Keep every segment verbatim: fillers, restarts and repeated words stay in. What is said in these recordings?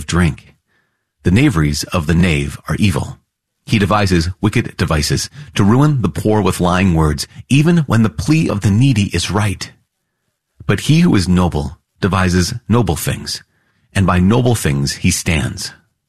drink. The knaveries of the knave are evil. He devises wicked devices to ruin the poor with lying words, even when the plea of the needy is right. But he who is noble devises noble things, and by noble things he stands.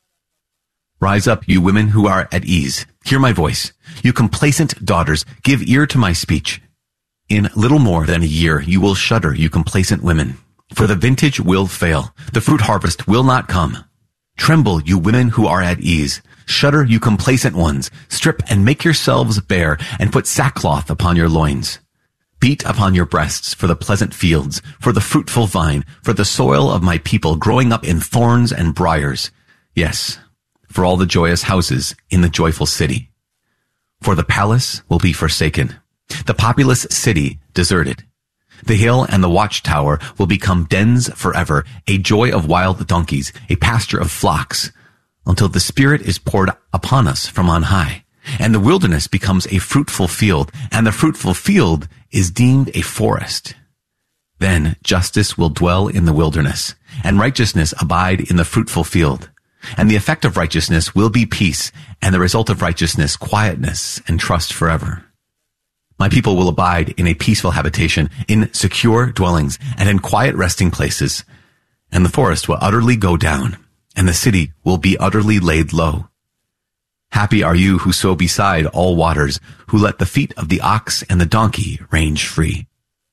Rise up, you women who are at ease. Hear my voice. You complacent daughters, give ear to my speech. In little more than a year you will shudder, you complacent women. For the vintage will fail. The fruit harvest will not come. Tremble, you women who are at ease. Shudder, you complacent ones. Strip and make yourselves bare, and put sackcloth upon your loins. Beat upon your breasts for the pleasant fields, for the fruitful vine, for the soil of my people growing up in thorns and briars. Yes, for all the joyous houses in the joyful city. For the palace will be forsaken, the populous city deserted. The hill and the watchtower will become dens forever, a joy of wild donkeys, a pasture of flocks, until the Spirit is poured upon us from on high, and the wilderness becomes a fruitful field, and the fruitful field is deemed a forest. Then justice will dwell in the wilderness, and righteousness abide in the fruitful field. And the effect of righteousness will be peace, and the result of righteousness quietness and trust forever. My people will abide in a peaceful habitation, in secure dwellings, and in quiet resting places. And the forest will utterly go down, and the city will be utterly laid low. Happy are you who sow beside all waters, who let the feet of the ox and the donkey range free.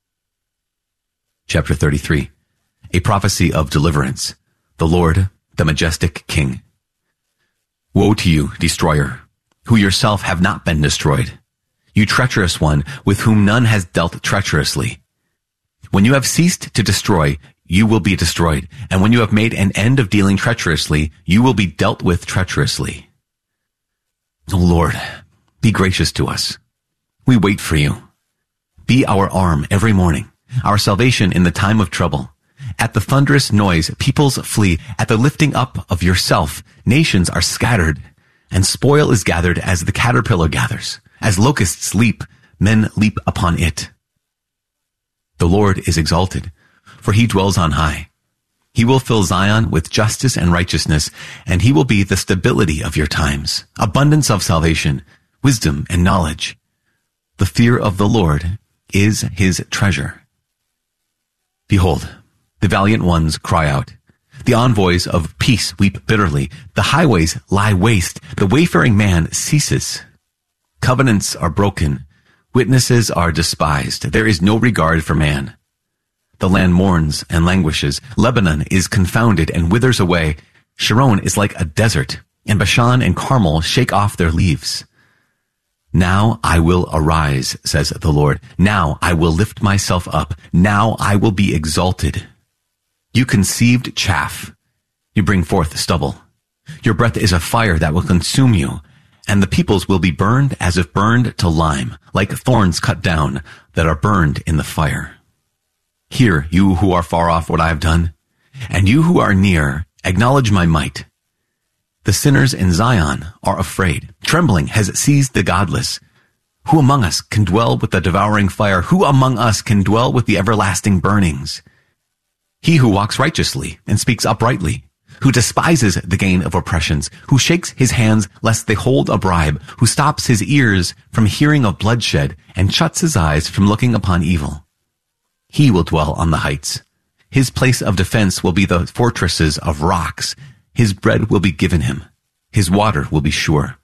Chapter thirty-three. A prophecy of deliverance. The Lord, the majestic King. Woe to you, destroyer, who yourself have not been destroyed. You treacherous one, with whom none has dealt treacherously. When you have ceased to destroy, you will be destroyed, and when you have made an end of dealing treacherously, you will be dealt with treacherously. O Lord, be gracious to us. We wait for you. Be our arm every morning, our salvation in the time of trouble. At the thunderous noise, peoples flee. At the lifting up of yourself, nations are scattered, and spoil is gathered as the caterpillar gathers. As locusts leap, men leap upon it. The Lord is exalted, for he dwells on high. He will fill Zion with justice and righteousness, and he will be the stability of your times, abundance of salvation, wisdom and knowledge. The fear of the Lord is his treasure. Behold, the valiant ones cry out. The envoys of peace weep bitterly. The highways lie waste. The wayfaring man ceases. Covenants are broken. Witnesses are despised. There is no regard for man. The land mourns and languishes. Lebanon is confounded and withers away. Sharon is like a desert, and Bashan and Carmel shake off their leaves. Now I will arise, says the Lord. Now I will lift myself up. Now I will be exalted. You conceived chaff. You bring forth stubble. Your breath is a fire that will consume you, and the peoples will be burned as if burned to lime, like thorns cut down that are burned in the fire. Hear, you who are far off, what I have done, and you who are near, acknowledge my might. The sinners in Zion are afraid. Trembling has seized the godless. Who among us can dwell with the devouring fire? Who among us can dwell with the everlasting burnings? He who walks righteously and speaks uprightly, who despises the gain of oppressions, who shakes his hands lest they hold a bribe, who stops his ears from hearing of bloodshed and shuts his eyes from looking upon evil. He will dwell on the heights. His place of defense will be the fortresses of rocks. His bread will be given him. His water will be sure.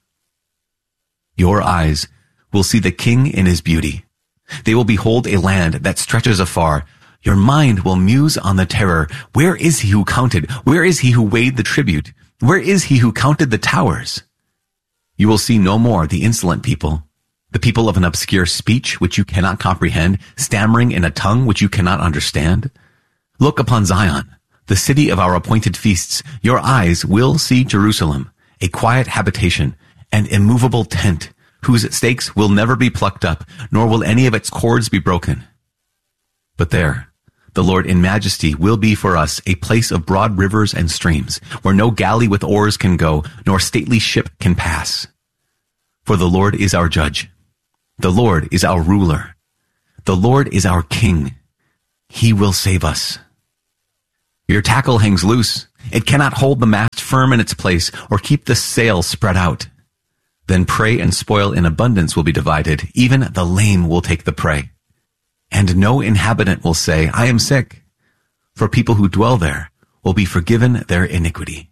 Your eyes will see the king in his beauty. They will behold a land that stretches afar. Your mind will muse on the terror. Where is he who counted? Where is he who weighed the tribute? Where is he who counted the towers? You will see no more the insolent people, the people of an obscure speech which you cannot comprehend, stammering in a tongue which you cannot understand. Look upon Zion, the city of our appointed feasts. Your eyes will see Jerusalem, a quiet habitation, an immovable tent, whose stakes will never be plucked up, nor will any of its cords be broken. But there, the Lord in majesty will be for us a place of broad rivers and streams, where no galley with oars can go, nor stately ship can pass. For the Lord is our judge. The Lord is our ruler. The Lord is our king. He will save us. Your tackle hangs loose, It cannot hold the mast firm in its place or keep the sail spread out. Then prey and spoil in abundance will be divided. Even the lame will take the prey. And no inhabitant will say, I am sick, for people who dwell there will be forgiven their iniquity.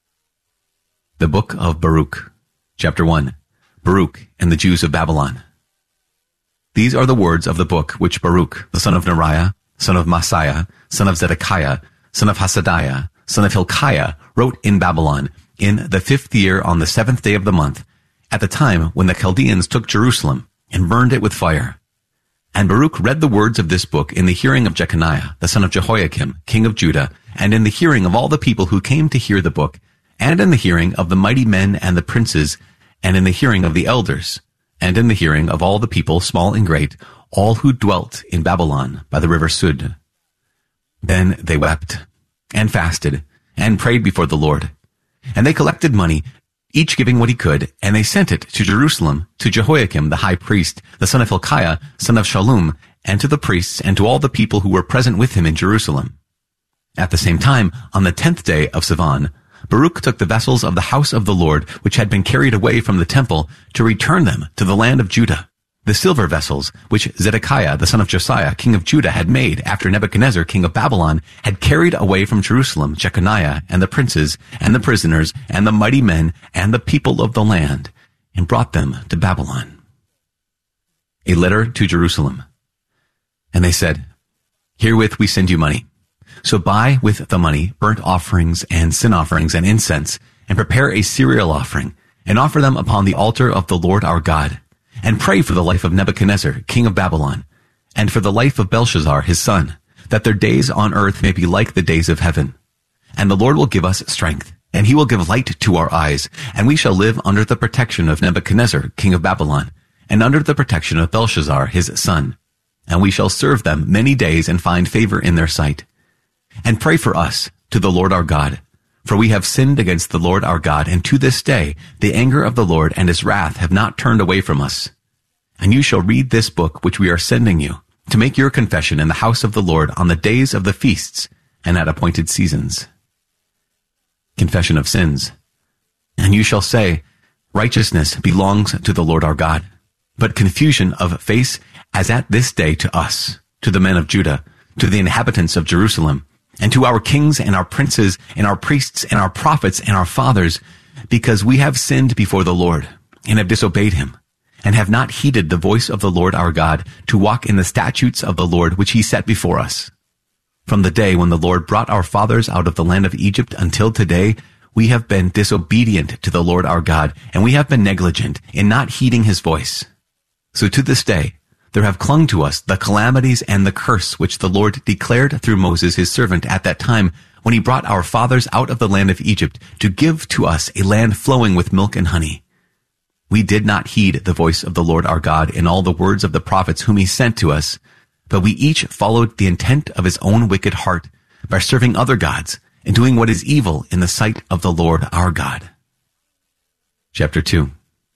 The Book of Baruch, Chapter one. Baruch and the Jews of Babylon. These are the words of the book which Baruch, the son of Neriah, son of Maaseiah, son of Zedekiah, son of Hasadiah, son of Hilkiah, wrote in Babylon in the fifth year on the seventh day of the month, at the time when the Chaldeans took Jerusalem and burned it with fire. And Baruch read the words of this book in the hearing of Jeconiah, the son of Jehoiakim, king of Judah, and in the hearing of all the people who came to hear the book, and in the hearing of the mighty men and the princes, and in the hearing of the elders, and in the hearing of all the people, small and great, all who dwelt in Babylon by the river Sud. Then they wept, and fasted, and prayed before the Lord. And they collected money, each giving what he could, and they sent it to Jerusalem, to Jehoiakim the high priest, the son of Hilkiah, son of Shallum, and to the priests, and to all the people who were present with him in Jerusalem. At the same time, on the tenth day of Sivan, Baruch took the vessels of the house of the Lord, which had been carried away from the temple, to return them to the land of Judah, the silver vessels, which Zedekiah, the son of Josiah, king of Judah, had made after Nebuchadnezzar, king of Babylon, had carried away from Jerusalem Jeconiah and the princes and the prisoners and the mighty men and the people of the land, and brought them to Babylon. A letter to Jerusalem. And they said, Herewith we send you money. So buy with the money burnt offerings and sin offerings and incense, and prepare a cereal offering, and offer them upon the altar of the Lord our God. And pray for the life of Nebuchadnezzar, king of Babylon, and for the life of Belshazzar, his son, that their days on earth may be like the days of heaven. And the Lord will give us strength, and he will give light to our eyes, and we shall live under the protection of Nebuchadnezzar, king of Babylon, and under the protection of Belshazzar, his son. And we shall serve them many days and find favor in their sight. And pray for us to the Lord our God, for we have sinned against the Lord our God, and to this day the anger of the Lord and his wrath have not turned away from us. And you shall read this book which we are sending you, to make your confession in the house of the Lord on the days of the feasts and at appointed seasons. Confession of sins. And you shall say, Righteousness belongs to the Lord our God, but confusion of face as at this day to us, to the men of Judah, to the inhabitants of Jerusalem, and to our kings and our princes and our priests and our prophets and our fathers, because we have sinned before the Lord and have disobeyed him, and have not heeded the voice of the Lord our God to walk in the statutes of the Lord which he set before us. From the day when the Lord brought our fathers out of the land of Egypt until today, we have been disobedient to the Lord our God, and we have been negligent in not heeding his voice. So to this day, there have clung to us the calamities and the curse which the Lord declared through Moses his servant at that time when he brought our fathers out of the land of Egypt to give to us a land flowing with milk and honey. We did not heed the voice of the Lord our God in all the words of the prophets whom he sent to us, but we each followed the intent of his own wicked heart by serving other gods and doing what is evil in the sight of the Lord our God. Chapter two.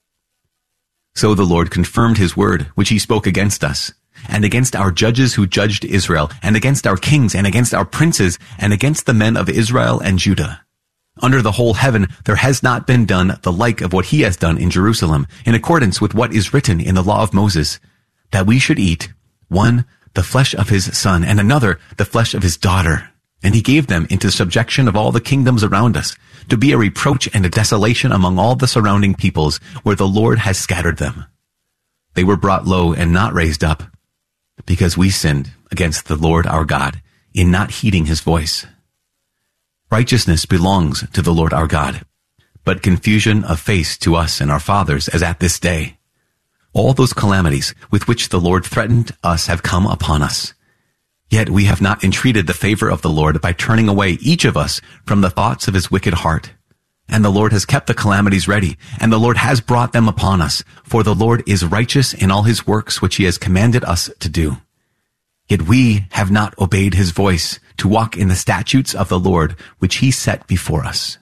So the Lord confirmed his word, which he spoke against us, and against our judges who judged Israel, and against our kings, and against our princes, and against the men of Israel and Judah. Under the whole heaven there has not been done the like of what he has done in Jerusalem, in accordance with what is written in the law of Moses, that we should eat, one, the flesh of his son, and another, the flesh of his daughter. And he gave them into subjection of all the kingdoms around us, to be a reproach and a desolation among all the surrounding peoples, where the Lord has scattered them. They were brought low and not raised up, because we sinned against the Lord our God, in not heeding his voice. Righteousness belongs to the Lord our God, but confusion of face to us and our fathers as at this day. All those calamities with which the Lord threatened us have come upon us. Yet we have not entreated the favor of the Lord by turning away each of us from the thoughts of his wicked heart. And the Lord has kept the calamities ready, and the Lord has brought them upon us, for the Lord is righteous in all his works which he has commanded us to do. Yet we have not obeyed his voice to walk in the statutes of the Lord which he set before us.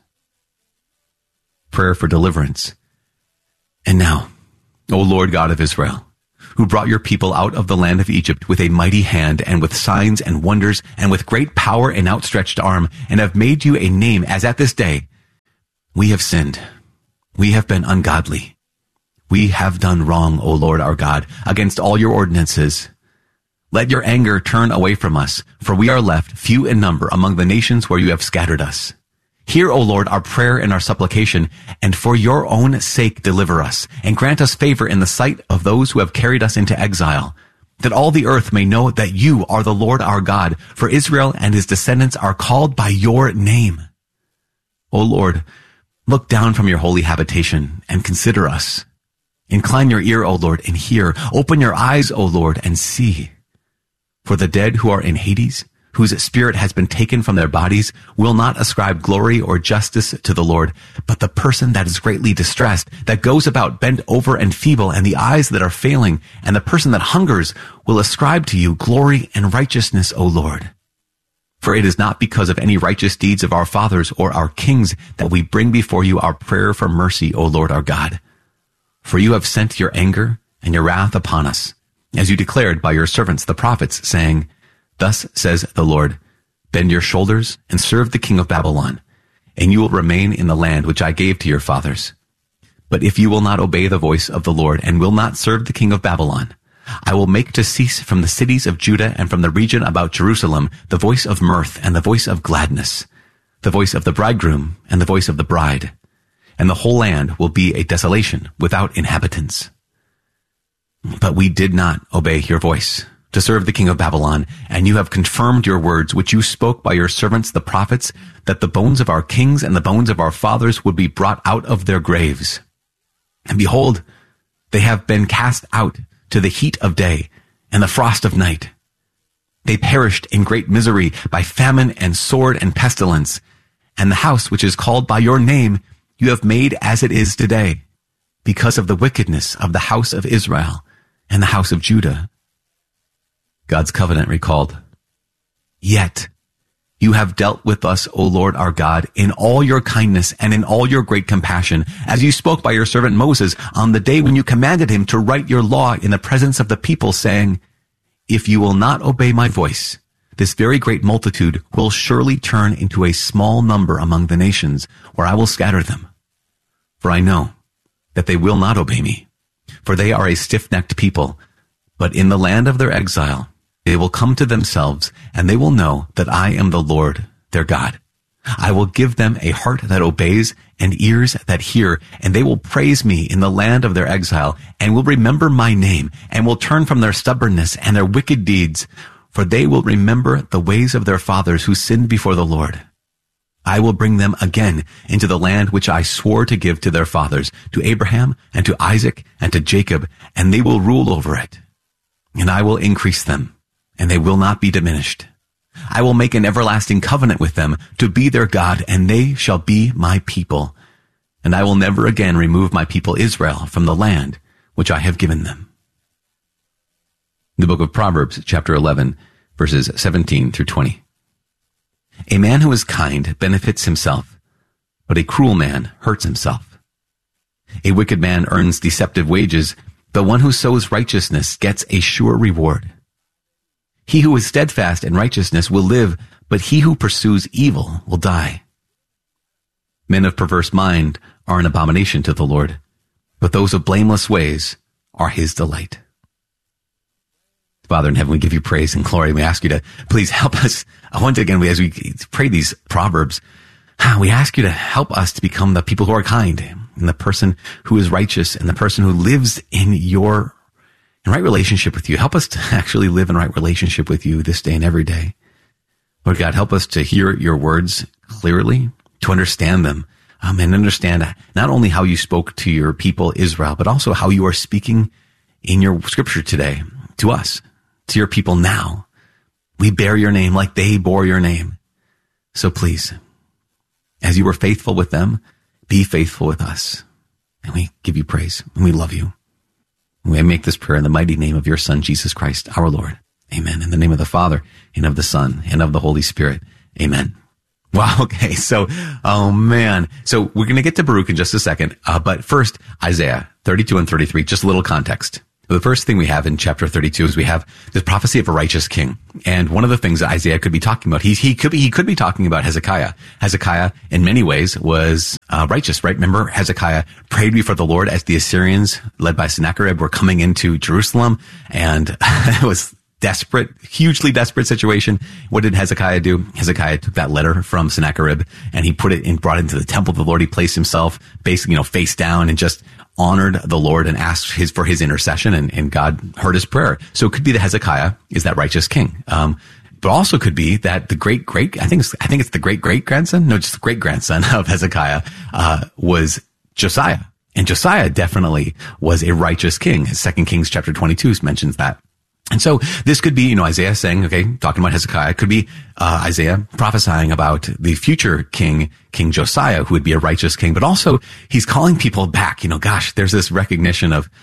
Prayer for deliverance. And now, O Lord God of Israel, who brought your people out of the land of Egypt with a mighty hand and with signs and wonders and with great power and outstretched arm, and have made you a name as at this day. We have sinned. We have been ungodly. We have done wrong, O Lord our God, against all your ordinances. Let your anger turn away from us, for we are left few in number among the nations where you have scattered us. Hear, O Lord, our prayer and our supplication, and for your own sake deliver us, and grant us favor in the sight of those who have carried us into exile, that all the earth may know that you are the Lord our God, for Israel and his descendants are called by your name. O Lord, look down from your holy habitation and consider us. Incline your ear, O Lord, and hear. Open your eyes, O Lord, and see. For the dead who are in Hades, whose spirit has been taken from their bodies, will not ascribe glory or justice to the Lord, but the person that is greatly distressed, that goes about bent over and feeble, and the eyes that are failing, and the person that hungers will ascribe to you glory and righteousness, O Lord. For it is not because of any righteous deeds of our fathers or our kings that we bring before you our prayer for mercy, O Lord our God. For you have sent your anger and your wrath upon us, as you declared by your servants the prophets, saying, Thus says the Lord, bend your shoulders and serve the king of Babylon, and you will remain in the land which I gave to your fathers. But if you will not obey the voice of the Lord and will not serve the king of Babylon, I will make to cease from the cities of Judah and from the region about Jerusalem the voice of mirth and the voice of gladness, the voice of the bridegroom and the voice of the bride, and the whole land will be a desolation without inhabitants. But we did not obey your voice to serve the king of Babylon, and you have confirmed your words, which you spoke by your servants the prophets, that the bones of our kings and the bones of our fathers would be brought out of their graves. And behold, they have been cast out to the heat of day and the frost of night. They perished in great misery by famine and sword and pestilence, and the house which is called by your name you have made as it is today, because of the wickedness of the house of Israel and the house of Judah. God's covenant recalled. Yet you have dealt with us, O Lord our God, in all your kindness and in all your great compassion, as you spoke by your servant Moses on the day when you commanded him to write your law in the presence of the people, saying, If you will not obey my voice, this very great multitude will surely turn into a small number among the nations, where I will scatter them. For I know that they will not obey me, for they are a stiff-necked people, but in the land of their exile they will come to themselves, and they will know that I am the Lord, their God. I will give them a heart that obeys and ears that hear, and they will praise me in the land of their exile, and will remember my name, and will turn from their stubbornness and their wicked deeds, for they will remember the ways of their fathers who sinned before the Lord. I will bring them again into the land which I swore to give to their fathers, to Abraham and to Isaac and to Jacob, and they will rule over it. And I will increase them, and they will not be diminished. I will make an everlasting covenant with them to be their God, and they shall be my people. And I will never again remove my people Israel from the land which I have given them. The book of Proverbs, chapter eleven, verses seventeen through twenty. A man who is kind benefits himself, but a cruel man hurts himself. A wicked man earns deceptive wages, but one who sows righteousness gets a sure reward. He who is steadfast in righteousness will live, but he who pursues evil will die. Men of perverse mind are an abomination to the Lord, but those of blameless ways are his delight. Father in heaven, we give you praise and glory. We ask you to please help us. Once again, as we pray these Proverbs, we ask you to help us to become the people who are kind, and the person who is righteous, and the person who lives in your in right relationship with you. Help us to actually live in right relationship with you this day and every day. Lord God, help us to hear your words clearly, to understand them, um, and understand not only how you spoke to your people Israel, but also how you are speaking in your scripture today to us, to your people now. We bear your name like they bore your name. So please, as you were faithful with them, be faithful with us. And we give you praise, and we love you. And we make this prayer in the mighty name of your Son, Jesus Christ, our Lord. Amen. In the name of the Father, and of the Son, and of the Holy Spirit. Amen. Wow. Okay. So, oh man. So we're going to get to Baruch in just a second. Uh, but first, Isaiah thirty-two and thirty-three, just a little context. The first thing we have in chapter thirty-two is we have this prophecy of a righteous king. And one of the things that Isaiah could be talking about, he, he could be, he could be talking about Hezekiah. Hezekiah, in many ways, was uh, righteous, right? Remember, Hezekiah prayed before the Lord as the Assyrians, led by Sennacherib, were coming into Jerusalem, and it was desperate, hugely desperate situation. What did Hezekiah do? Hezekiah took that letter from Sennacherib and he put it in, brought it into the temple of the Lord. He placed himself basically, you know, face down and just honored the Lord and asked his, for his intercession, and, and God heard his prayer. So it could be that Hezekiah is that righteous king. Um, but also could be that the great, great, I think, it's, I think it's the great, great grandson. No, just the great grandson of Hezekiah, uh, was Josiah. And Josiah definitely was a righteous king. Second Kings chapter twenty-two mentions that. And so this could be, you know, Isaiah saying, okay, talking about Hezekiah. It could be uh, Isaiah prophesying about the future king, King Josiah, who would be a righteous king. But also he's calling people back. You know, gosh, there's this recognition of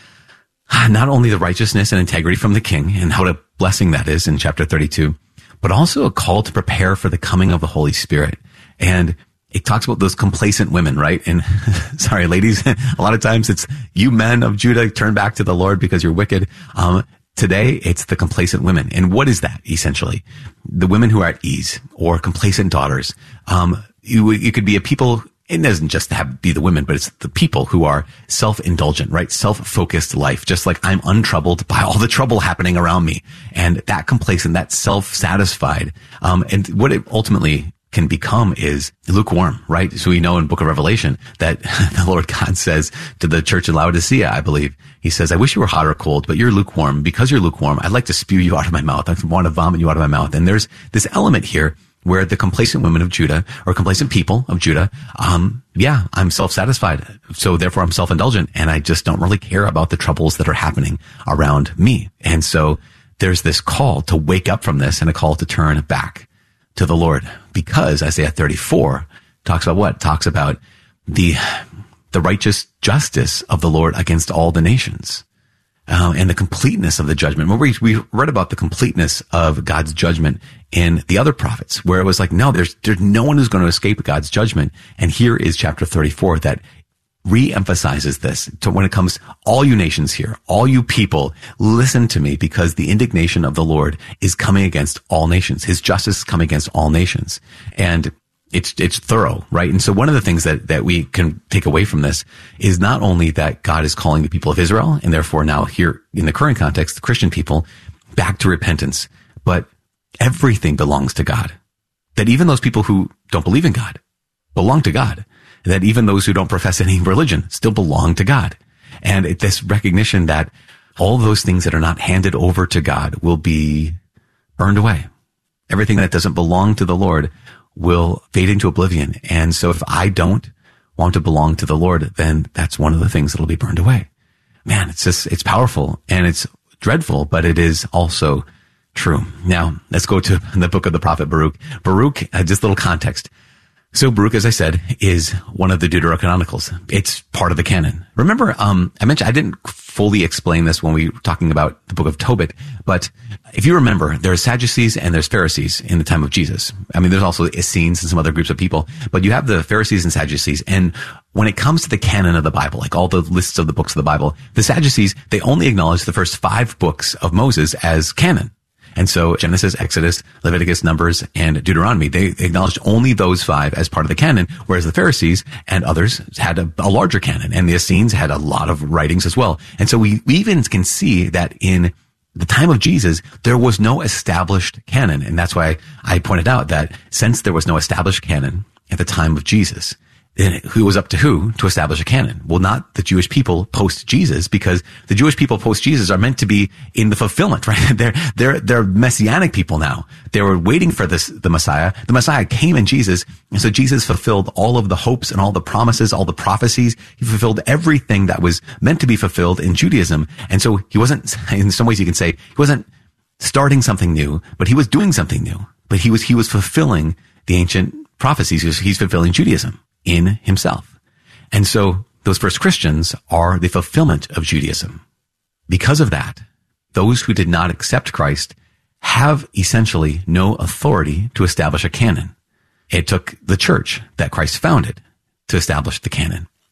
not only the righteousness and integrity from the king and how a blessing that is in chapter thirty-two, but also a call to prepare for the coming of the Holy Spirit. And it talks about those complacent women, right? And sorry, ladies, a lot of times it's you men of Judah, turn back to the Lord because you're wicked. Um, Today, it's the complacent women. And what is that, essentially? The women who are at ease, or complacent daughters. Um, you, you could be a people, it doesn't just have to be the women, but it's the people who are self-indulgent, right? Self-focused life, just like I'm untroubled by all the trouble happening around me. And that complacent, that self-satisfied. Um, and what it ultimately can become is lukewarm, right? So we know in Book of Revelation that the Lord God says to the church in Laodicea, I believe, he says, I wish you were hot or cold, but you're lukewarm. Because you're lukewarm, I'd like to spew you out of my mouth. I want to vomit you out of my mouth. And there's this element here where the complacent women of Judah, or complacent people of Judah, um, yeah, I'm self-satisfied. So therefore I'm self-indulgent, and I just don't really care about the troubles that are happening around me. And so there's this call to wake up from this and a call to turn back to the Lord, because Isaiah thirty-four talks about what? Talks about the, the righteous justice of the Lord against all the nations, uh, and the completeness of the judgment. When we, we read about the completeness of God's judgment in the other prophets, where it was like, no, there's, there's no one who's going to escape God's judgment. And here is chapter thirty-four that re-emphasizes this. So when it comes, all you nations here, all you people, listen to me, because the indignation of the Lord is coming against all nations. His justice is coming against all nations. And it's, it's thorough, right? And so one of the things that, that we can take away from this is not only that God is calling the people of Israel, and therefore now here in the current context, the Christian people, back to repentance, but everything belongs to God. That even those people who don't believe in God belong to God. That even those who don't profess any religion still belong to God. And it, this recognition that all those things that are not handed over to God will be burned away. Everything that doesn't belong to the Lord will fade into oblivion. And so if I don't want to belong to the Lord, then that's one of the things that'll be burned away. Man, it's just, it's powerful and it's dreadful, but it is also true. Now, let's go to the book of the prophet Baruch. Baruch, uh, just a little context. So Baruch, as I said, is one of the Deuterocanonicals. It's part of the canon. Remember, um, I mentioned, I didn't fully explain this when we were talking about the book of Tobit, but if you remember, there's Sadducees and there's Pharisees in the time of Jesus. I mean, there's also Essenes and some other groups of people, but you have the Pharisees and Sadducees. And when it comes to the canon of the Bible, like all the lists of the books of the Bible, the Sadducees, they only acknowledge the first five books of Moses as canon. And so Genesis, Exodus, Leviticus, Numbers, and Deuteronomy, they acknowledged only those five as part of the canon, whereas the Pharisees and others had a, a larger canon, and the Essenes had a lot of writings as well. And so we, we even can see that in the time of Jesus, there was no established canon. And that's why I pointed out that since there was no established canon at the time of Jesus, then who was up to who to establish a canon? Well, not the Jewish people post Jesus, because the Jewish people post Jesus are meant to be in the fulfillment, right? They're, they're, they're messianic people now. They were waiting for this, the Messiah. The Messiah came in Jesus. And so Jesus fulfilled all of the hopes and all the promises, all the prophecies. He fulfilled everything that was meant to be fulfilled in Judaism. And so he wasn't, in some ways you can say, he wasn't starting something new, but he was doing something new. But he was, he was fulfilling the ancient prophecies. He was, he's fulfilling Judaism in himself. And so those first Christians are the fulfillment of Judaism. Because of that, those who did not accept Christ have essentially no authority to establish a canon. It took the church that Christ founded to establish the canon.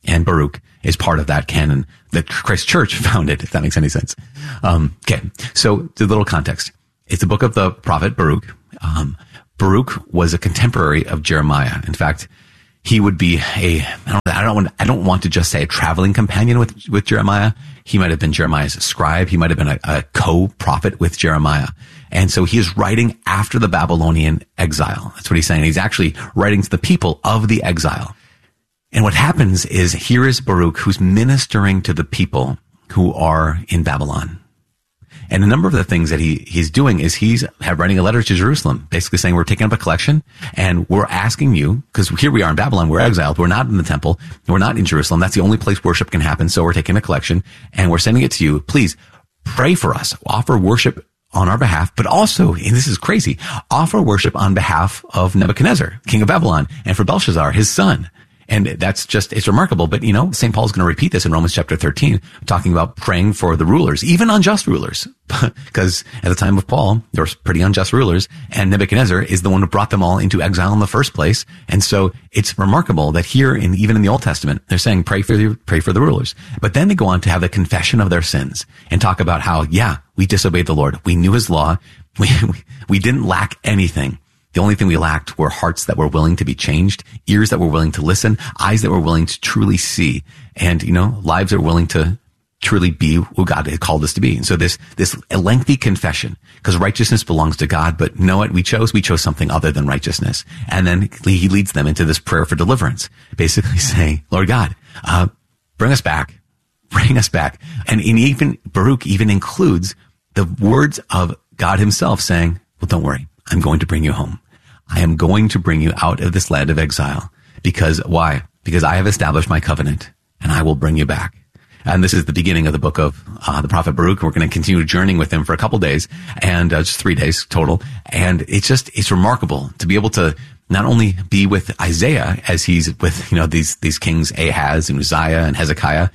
And Baruch is part of that canon that Christ Church founded, if that makes any sense. Um, okay. So the little context. It's the book of the prophet Baruch. Um, Baruch was a contemporary of Jeremiah. In fact, he would be a, I don't, I don't want, I don't want to just say a traveling companion with, with Jeremiah. He might have been Jeremiah's scribe. He might have been a, a co-prophet with Jeremiah. And so he is writing after the Babylonian exile. That's what he's saying. He's actually writing to the people of the exile. And what happens is here is Baruch who's ministering to the people who are in Babylon. And a number of the things that he, he's doing is he's writing a letter to Jerusalem, basically saying we're taking up a collection and we're asking you, because here we are in Babylon, we're exiled, we're not in the temple, we're not in Jerusalem. That's the only place worship can happen. So we're taking a collection and we're sending it to you. Please pray for us, offer worship on our behalf, but also, and this is crazy, offer worship on behalf of Nebuchadnezzar, king of Babylon, and for Belshazzar, his son. And that's just, it's remarkable. But, you know, Saint Paul's going to repeat this in Romans chapter thirteen, talking about praying for the rulers, even unjust rulers. Because at the time of Paul, there were pretty unjust rulers, and Nebuchadnezzar is the one who brought them all into exile in the first place. And so it's remarkable that here, in even in the Old Testament, they're saying pray for the, pray for the rulers. But then they go on to have the confession of their sins and talk about how, yeah, we disobeyed the Lord. We knew his law. We, we, we didn't lack anything. The only thing we lacked were hearts that were willing to be changed, ears that were willing to listen, eyes that were willing to truly see, and, you know, lives that were willing to truly be who God had called us to be. And so this, this lengthy confession, because righteousness belongs to God, but you know what we chose? We chose something other than righteousness. And then he leads them into this prayer for deliverance, basically saying, Lord God, uh, bring us back, bring us back. And in even, Baruch even includes the words of God himself saying, well, don't worry, I'm going to bring you home. I am going to bring you out of this land of exile. Because why? Because I have established my covenant and I will bring you back. And this is the beginning of the book of uh, the prophet Baruch. We're going to continue journeying with him for a couple days and uh, just three days total. And it's just, it's remarkable to be able to not only be with Isaiah as he's with, you know, these, these kings Ahaz and Uzziah and Hezekiah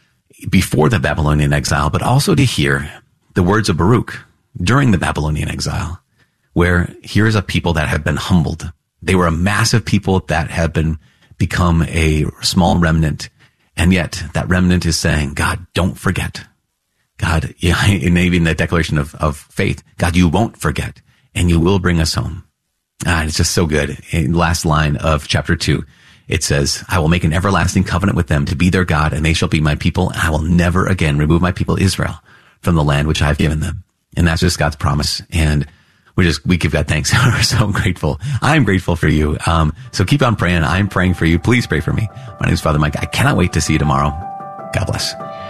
before the Babylonian exile, but also to hear the words of Baruch during the Babylonian exile, where here's a people that have been humbled. They were a massive people that have been become a small remnant. And yet that remnant is saying, God, don't forget. God, yeah, and even the declaration of, of faith, God, you won't forget and you will bring us home. Ah, it's just so good. In the last line of chapter two, it says, I will make an everlasting covenant with them to be their God, and they shall be my people. And I will never again remove my people Israel from the land which I have given them. And that's just God's promise. And we just, we give God thanks. We're so grateful. I'm grateful for you. Um, so keep on praying. I'm praying for you. Please pray for me. My name is Father Mike. I cannot wait to see you tomorrow. God bless.